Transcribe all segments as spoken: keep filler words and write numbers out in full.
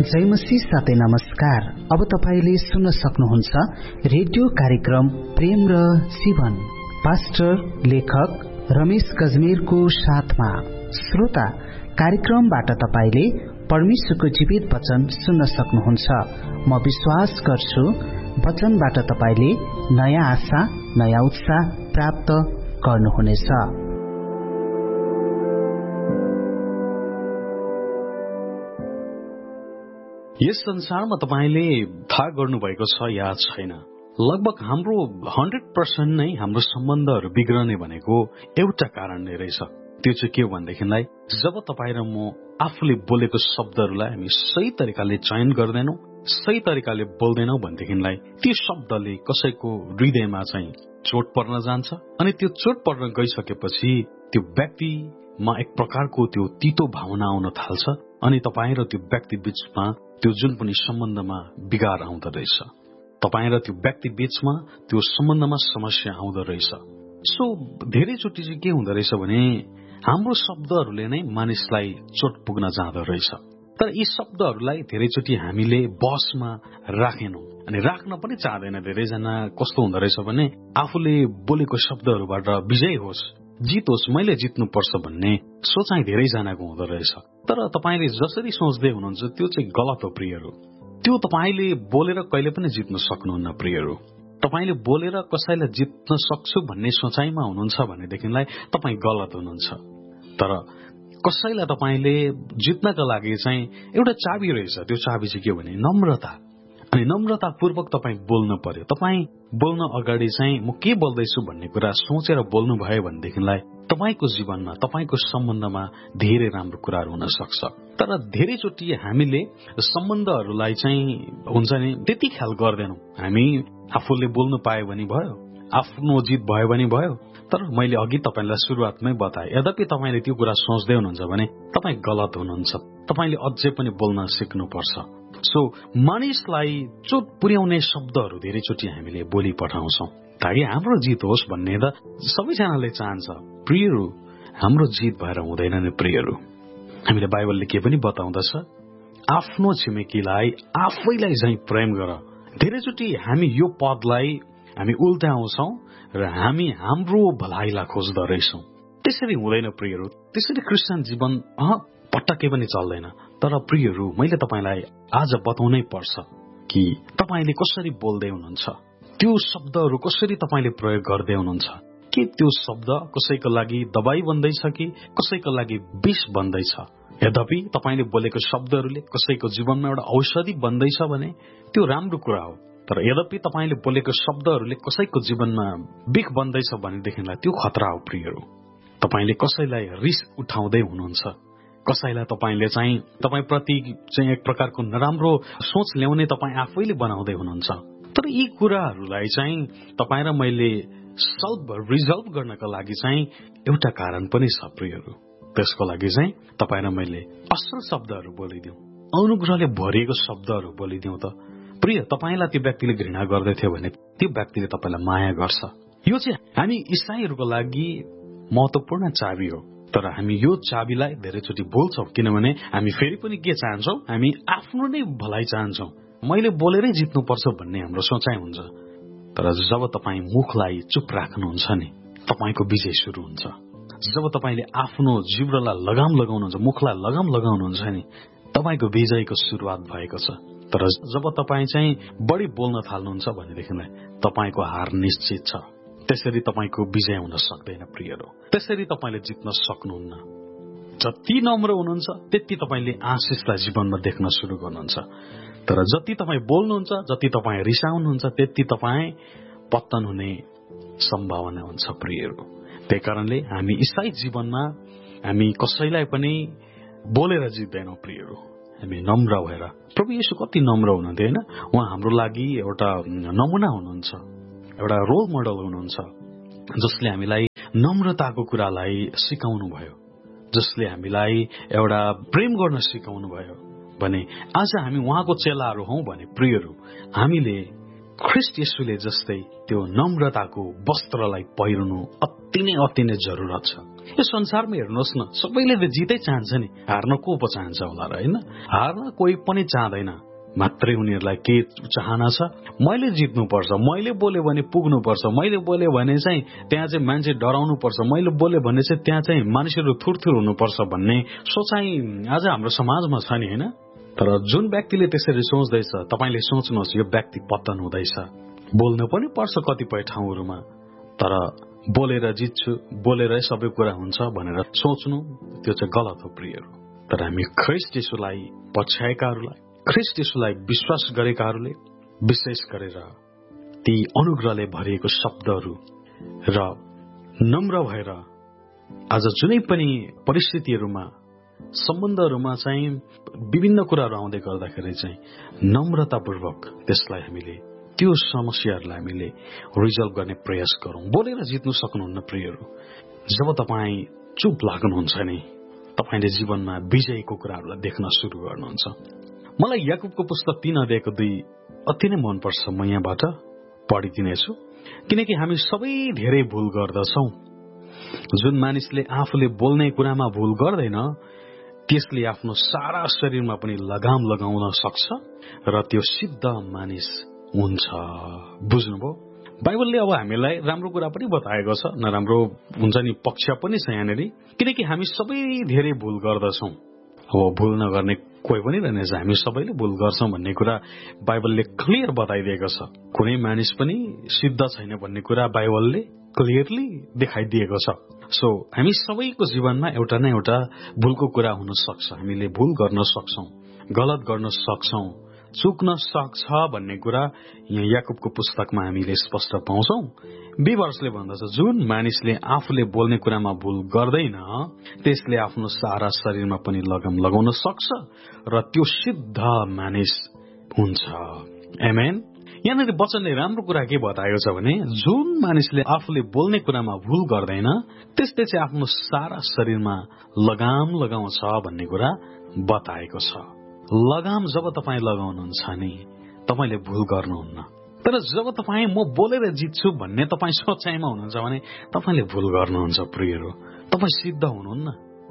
जय मसीह साथै नमस्कार। अब तपाईले सुन्न सक्नुहुन्छ रेडियो कार्यक्रम प्रेम र जीवन पास्टर लेखक रमेश गजमेरको साथमा। श्रोता, कार्यक्रमबाट तपाईले परमेश्वरको जीवित वचन सुन्न सक्नुहुन्छ। म विश्वास गर्छु वचनबाट तपाईले नयाँ आशा, नयाँ उत्साह प्राप्त गर्नुहुनेछ। यस संसारमा तपाईले थाहा गर्नुभएको छ या छैन, लगभग हाम्रो हन्ड्रेड पर्सेन्ट नै हाम्रो सम्बन्धहरू बिग्रने भनेको एउटा कारणले रहेछ। त्यो चाहिँ के हो भनेदेखिलाई, जब तपाईँ र म आफूले बोलेको शब्दहरूलाई हामी सही तरिकाले चयन गर्दैनौं, सही तरिकाले बोल्दैनौं भनेदेखिलाई त्यो शब्दले कसैको हृदयमा चाहिँ चोट पर्न जान्छ। अनि त्यो चोट पर्न गइसकेपछि त्यो व्यक्तिमा एक प्रकारको त्यो तितो भावना आउन थाल्छ। अनि तपाईँ र त्यो व्यक्ति बीचमा त्यो जुन पनि सम्बन्धमा बिगार आउँदो रहेछ, तपाईँ र त्यो व्यक्ति बीचमा त्यो सम्बन्धमा समस्या आउँदो रहेछ। सो धेरैचोटि चाहिँ के हुँदो रहेछ भने हाम्रो शब्दहरूले नै मानिसलाई चोट पुग्न जाँदो रहेछ। तर यी शब्दहरूलाई धेरैचोटि हामीले बसमा राखेनौं अनि राख्न पनि चाहदैन। धेरैजना कस्तो हुँदो रहेछ भने आफूले बोलेको शब्दहरूबाट विजय होस्, जित होस्, मैले जित्नु पर्छ भन्ने सोचाइ धेरैजनाको हुँदो रहेछ। तर तपाईले जसरी सोच्दै हुनुहुन्छ त्यो चाहिँ गलत हो प्रियहरू। त्यो तपाईले बोलेर कहिले पनि जित्न सक्नुहुन्न प्रियहरू। तपाईले बोलेर कसैलाई जित्न सक्छु भन्ने सोचाइमा हुनुहुन्छ भनेदेखिलाई तपाईँ गलत हुनुहुन्छ। तर कसैलाई तपाईले जित्नका लागि चाहिँ एउटा चाबी रहेछ। त्यो चाबी चाहिँ के हो भने नम्रता। अनि नम्रतापूर्वक तपाईँ बोल्नु पर्यो। तपाईँ बोल्न अगाडि चाहिँ म के बोल्दैछु भन्ने कुरा सोचेर बोल्नु भयो भनेदेखिलाई तपाईको जीवनमा, तपाईको सम्बन्धमा धेरै राम्रो कुराहरू हुन सक्छ। तर धेरैचोटि हामीले सम्बन्धहरूलाई चाहिँ हुन्छ नि त्यति ख्याल गर्दैनौं। हामी आफूले बोल्नु पायो भने भयो, आफ्नो जित भयो भने भयो। तर मैले अघि तपाईलाई सुरुवातमै बताए, यद्यपि तपाईले त्यो कुरा सोच्दै हुनुहुन्छ भने तपाईँ गलत हुनुहुन्छ। तपाईले अझै पनि बोल्न सिक्नुपर्छ। सो मानिसलाई चोट पुर्याउने शब्दहरू धेरैचोटि हामीले बोली पठाउँछौं ताकि हाम्रो जित होस् भन्ने त सबैजनाले चाहन्छ। प्रियहरू, हाम्रो जित भएर हुँदैन नि प्रियहरू। हामीले बाइबलले के पनि बताउँदछ, आफ्नो छिमेकीलाई आफैलाई चाहिँ प्रेम गर। धेरैचोटि हामी यो पदलाई हामी उल्टाउँछौं र हामी हाम्रो भलाइलाई खोज्दो रहेछौं। त्यसरी हुँदैन प्रियहरू। त्यसरी क्रिस्चियन जीवन अह पटक्कै पनि चल्दैन। तर प्रियहरू, मैले तपाईलाई आज बताउनै पर्छ कि तपाईले कसरी बोल्दै हुनुहुन्छ, त्यो शब्दहरू कसरी तपाईले प्रयोग गर्दै हुनुहुन्छ। के त्यो शब्द कसैको लागि दबाई बन्दैछ कि कसैको लागि विष बन्दैछ। यद्यपि तपाईले बोलेको शब्दहरूले कसैको जीवनमा एउटा औषधि बन्दैछ भने त्यो राम्रो कुरा हो। तर यद्यपि तपाईले बोलेको शब्दहरूले कसैको जीवनमा विष बन्दैछ भनेदेखिलाई त्यो खतरा हो प्रियहरू। तपाईले कसैलाई रिस उठाउँदै हुनुहुन्छ, कसैलाई तपाईले चाहिँ तपाईप्रति चाहिँ एक प्रकारको नराम्रो सोच ल्याउने तपाईँ आफैले बनाउँदै हुनुहुन्छ। तर यी कुराहरूलाई चाहिँ तपाईँ र मैले सल्भ रिजल्भ गर्नका लागि चाहिँ एउटा कारण पनि छ प्रियहरू। त्यसको लागि चाहिँ तपाईँ र मैले असल शब्दहरू बोलिदिउँ, अनुग्रहले भरिएको शब्दहरू बोलिदिउँ। त प्रिय, तपाईलाई त्यो व्यक्तिले घृणा गर्दै थियो भने त्यो व्यक्तिले तपाईलाई माया गर्छ। यो चाहिँ हामी ईसाईहरूको लागि महत्वपूर्ण चाबी हो। तर हामी यो चाबीलाई धेरैचोटि बोल्छौं किनभने हामी फेरि पनि के चाहन्छौं, हामी आफ्नो नै भलाइ चाहन्छौं। मैले बोलेरै जित्नुपर्छ भन्ने हाम्रो सोचाइ हुन्छ। तर जब तपाईँ मुखलाई चुप राख्नुहुन्छ नि, तपाईको विजय सुरु हुन्छ। जब तपाईले आफ्नो जिब्रोलाई लगाम लगाउनुहुन्छ, मुखलाई लगाम लगाउनुहुन्छ नि, तपाईको विजयको सुरुवात भएको छ। तर जब तपाईँ चाहिँ बढी बोल्न थाल्नुहुन्छ भनेदेखिलाई तपाईको हार निश्चित छ। त्यसरी तपाईको विजय हुन सक्दैन प्रियहरू। त्यसरी तपाईले जित्न सक्नुहुन्न। जति नम्र हुनुहुन्छ त्यति तपाईले आशिषलाई जीवनमा देख्न सुरु गर्नुहुन्छ। तर जति तपाईँ बोल्नुहुन्छ, जति तपाईँ रिसाउनुहुन्छ, त्यति तपाईँ पतन हुने सम्भावना हुन्छ प्रियहरू। त्यही कारणले हामी ईसाई जीवनमा हामी कसैलाई पनि बोलेर जित्दैनौं प्रियहरू। हामी नम्र भएर, प्रभु येशू कति नम्र हुनुहुन्थ्यो हैन। उहाँ हाम्रो लागि एउटा नमुना हुनुहुन्छ, एउटा रोल मोडल हुनुहुन्छ, जसले हामीलाई नम्रताको कुरालाई सिकाउनु भयो, जसले हामीलाई एउटा प्रेम गर्न सिकाउनु भयो। भने आज हामी उहाँको चेलाहरू हौं भने प्रियहरू, हामीले ख्रीष्ट येशूले जस्तै त्यो नम्रताको वस्त्रलाई पहिर्नु अति नै अति नै जरुरत छ। यो संसारमा हेर्नुहोस् न, सबैले त जितै चाहन्छ नि, हार्न को पो चाहन्छ होला र, होइन? हार्न कोही पनि चाहँदैन, मात्रै उनीहरूलाई के चाहना छ, मैले जित्नुपर्छ, मैले बोले भने पुग्नुपर्छ, मैले बोले भने चाहिँ त्यहाँ चाहिँ मान्छे डराउनु पर्छ, मैले बोले भने चाहिँ त्यहाँ चाहिँ मानिसहरू थुरथुर हुनुपर्छ भन्ने सोचाइ आज हाम्रो समाजमा छ नि, होइन? तर जुन व्यक्तिले त्यसरी सोच्दैछ, तपाईले सोच्नुहोस् यो व्यक्ति पतन हुँदैछ। बोल्नु पनि पर्छ कतिपय ठाउँहरूमा, तर बोलेर जित्छु, बोलेरै सबै कुरा हुन्छ भनेर सोच्नु त्यो चाहिँ गलत हो प्रियहरू। तर हामी ख्रीष्ट येशूलाई पछ्याएकाहरूलाई, ख्रीष्ट येशूलाई विश्वास गरेकाहरूले विशेष गरेर ती अनुग्रहले भरिएको शब्दहरू र नम्र भएर आज जुनै पनि परिस्थितिहरूमा, सम्बन्धहरूमा चाहिँ विभिन्न कुराहरू आउँदै गर्दाखेरि चाहिँ नम्रतापूर्वक त्यसलाई हामीले, त्यो समस्याहरूलाई हामीले रिजल्भ गर्ने प्रयास गरौँ। बोलेर जित्नु सक्नुहुन्न प्रियहरू। जब तपाईँ चुप लाग्नुहुन्छ नि, तपाईँले जीवनमा विजयको कुराहरूलाई देख्न सुरु गर्नुहुन्छ। मलाई याकुबको पुस्तक तीन अध्यायको दुई अति नै मनपर्छ, म यहाँबाट पढिदिनेछु। किनकि हामी सबै धेरै भूल गर्दछौँ। जुन मानिसले आफूले बोल्ने कुरामा भूल गर्दैन, त्यसले आफ्नो सारा शरीरमा पनि लगाम लगाउन सक्छ र त्यो सिद्ध मानिस हुन्छ। बुझ्नुभयो? बाइबलले अब हामीलाई राम्रो कुरा पनि बताएको छ, नराम्रो हुन्छ नि पक्ष पनि छ यहाँनिर। किनकि हामी सबै धेरै भूल गर्दछौँ। अब भूल नगर्ने कोही पनि रहेनछ, हामी सबैले भूल गर्छौँ भन्ने कुरा बाइबलले क्लियर बताइदिएको छ। कुनै मानिस पनि सिद्ध छैन भन्ने कुरा बाइबलले क्लियरली देखाइदिएको छ। सो हामी सबैको जीवनमा एउटा न एउटा भूलको कुरा हुन सक्छ। हामीले भूल गर्न सक्छौँ, गलत गर्न सक्छौँ, चुक्न सक्छ भन्ने कुरा यहाँ याकुबको पुस्तकमा हामीले स्पष्ट पाउँछौँ। विवर्सले भन्दछ, जुन मानिसले आफूले बोल्ने कुरामा भूल गर्दैन, त्यसले आफ्नो सारा शरीरमा पनि लगाम लगाउन सक्छ र त्यो सिद्ध मानिस हुन्छ। आमेन। यहाँनिर वचनले राम्रो कुरा के बताएको छ भने, जुन मानिसले आफूले बोल्ने कुरामा भूल गर्दैन, त्यसले चाहिँ आफ्नो सारा शरीरमा लगाम लगाउँछ भन्ने कुरा बताएको छ। लगाम जब तपाईँ लगाउनुहुन्छ नि, तपाईँले भूल गर्नुहुन्न। तर जब तपाईँ म बोलेर जित्छु भन्ने तपाईँ सोचाइमा हुनुहुन्छ भने तपाईँले भूल गर्नुहुन्छ प्रियहरू। तपाईँ सिद्ध हुनुहुन्न।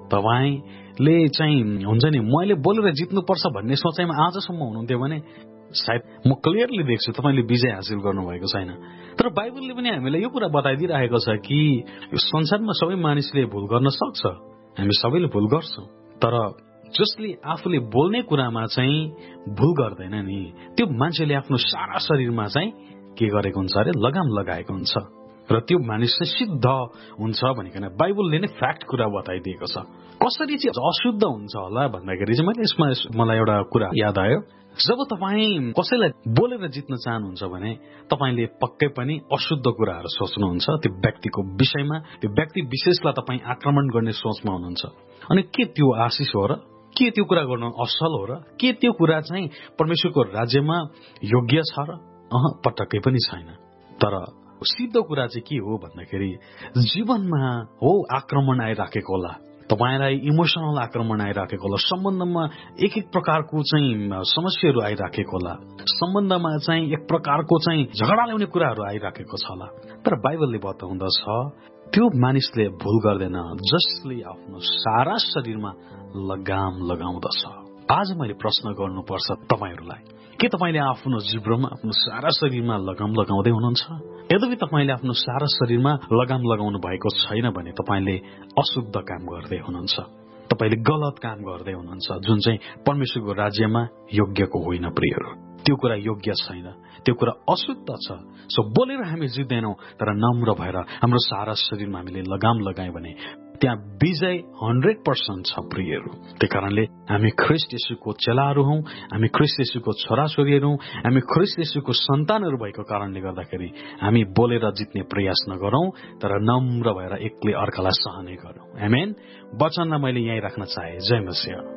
तपाईँले चाहिँ हुन्छ नि मैले बोलेर जित्नुपर्छ भन्ने सोचाइमा आजसम्म हुनुहुन्थ्यो भने सायद म क्लियरली देख्छु तपाईँले विजय हासिल गर्नुभएको छैन। तर बाइबलले पनि हामीलाई यो कुरा बताइदिइरहेको छ कि यो संसारमा सबै मानिसले भूल गर्न सक्छ, हामी सबैले भूल गर्छौँ। तर जसले आफूले बोल्ने कुरामा चाहिँ भूल गर्दैन नि, त्यो मान्छेले आफ्नो सारा शरीरमा चाहिँ के गरेको हुन्छ अरे, लगाम लगाएको हुन्छ र त्यो मानिस चाहिँ सिद्ध हुन्छ भनिकन बाइबलले नै फ्याक्ट कुरा बताइदिएको छ। कसरी चाहिँ अशुद्ध हुन्छ होला भन्दाखेरि चाहिँ मैले यसमा मलाई एउटा कुरा याद आयो। जब तपाईँ कसैलाई बोलेर जित्न चाहनुहुन्छ भने तपाईँले पक्कै पनि अशुद्ध कुराहरू सोच्नुहुन्छ त्यो व्यक्तिको विषयमा। त्यो व्यक्ति विशेषलाई तपाईँ आक्रमण गर्ने सोचमा हुनुहुन्छ। अनि के त्यो आशिष हो र? के त्यो कुरा गर्नु असल हो र? के त्यो कुरा चाहिँ परमेश्वरको राज्यमा योग्य छ र? अह, पटक्कै पनि छैन। तर सिद्ध कुरा चाहिँ के हो भन्दाखेरि जीवनमा हो आक्रमण आइराखेको होला, तपाईलाई इमोसनल आक्रमण आइराखेको होला, सम्बन्धमा एक एक प्रकारको चाहिँ समस्याहरू आइराखेको होला, सम्बन्धमा चाहिँ एक प्रकारको चाहिँ झगडा ल्याउने कुराहरू आइराखेको छ होला। तर बाइबलले बताउँदछ त्यो मानिसले भूल गर्दैन जसले आफ्नो सारा शरीरमा लगाम लगाउँदछ। आज मैले प्रश्न गर्नुपर्छ तपाईहरूलाई, के तपाईले आफ्नो जिब्रोमा आफ्नो सारा शरीरमा लगाम लगाउँदै हुनुहुन्छ? यद्यपि तपाईले आफ्नो सारा शरीरमा लगाम लगाउनु भएको छैन भने तपाईले अशुद्ध काम गर्दै हुनुहुन्छ, तपाईले गलत काम गर्दै हुनुहुन्छ, जुन चाहिँ परमेश्वरको राज्यमा योग्यको होइन प्रियहरू। त्यो कुरा योग्य छैन, त्यो कुरा अशुद्ध छ। सो बोलेर हामी जित्दैनौँ, तर नम्र भएर हाम्रो सारा शरीरमा हामीले लगाम लगायौँ भने त्यहाँ विजय हन्ड्रेड पर्सेन्ट छ प्रियहरू। त्यही कारणले हामी ख्रीष्ट येशूको चेलाहरू हौं, हामी ख्रीष्ट येशूको छोराछोरीहरू हौं, हामी ख्रीष्ट येशूको सन्तानहरू भएको कारणले गर्दाखेरि हामी बोलेर जित्ने प्रयास नगरौं, तर नम्र भएर एकले अर्कालाई सहने गरौं। आमेन। वचनलाई मैले यही राख्न चाहे। जय मसीह।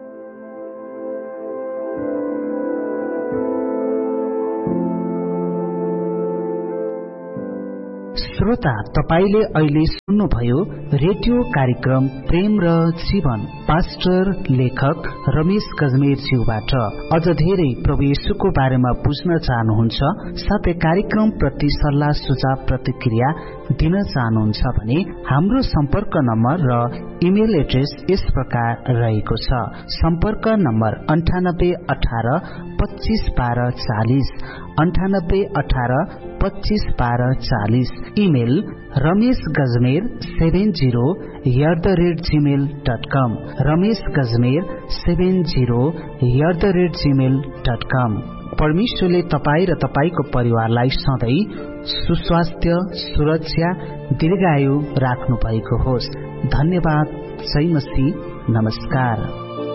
श्रोता, तपाईले अहिले सुन्नुभयो रेडियो कार्यक्रम प्रेम र जीवन, पास्टर लेखक रमेश गजमेरज्यूबाट। अझ धेरै प्रभु येशूको बारेमा बुझ्न चाहनुहुन्छ, साथै कार्यक्रम प्रति सल्लाह सुझाव प्रतिक्रिया दिन चाहनुहुन्छ भने हाम्रो सम्पर्क नम्बर र इमेल एड्रेस यस प्रकार रहेको छ। सम्पर्क नम्बर अन्ठानब्बे अठार पच्चीस बाह्र चालिस, अन्ठानब्बे अठार पच्चीस बाह्र चालिस। Email Ramesh Gajmer seven zero at the rate Gmail dot com, Ramesh Gajmer seven zero at the rate Gmail dot कम। परमेश्वरले तपाईँ र तपाईँको परिवारलाई सधैँ सुस्वास्थ्य, सुरक्षा, दीर्घायु राख्नु भएको होस्। धन्यवाद। जय मसीह। नमस्कार।